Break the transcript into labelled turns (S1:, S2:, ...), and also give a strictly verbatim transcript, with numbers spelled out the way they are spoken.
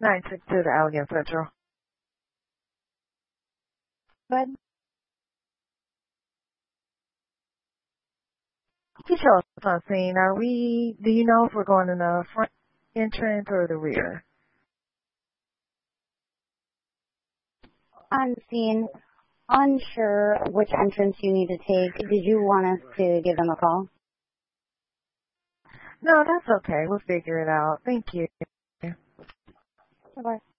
S1: nine six two to Allegan Central.
S2: Good.
S1: You show us on scene. Are we, do you know if we're going in the front entrance or the rear?
S2: On scene. Unsure which entrance you need to take. Did you want us to give them a call?
S1: No, that's okay. We'll figure it out. Thank you.
S2: Of course.